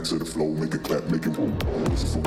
back to the flow, make it clap, make it roll. This is for